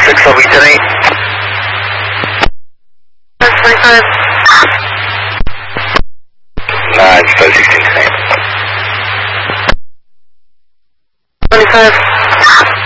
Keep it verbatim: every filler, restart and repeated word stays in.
six, I'll be ten eight. twenty-five. Nine, five, sixteen, ten eight. twenty-five.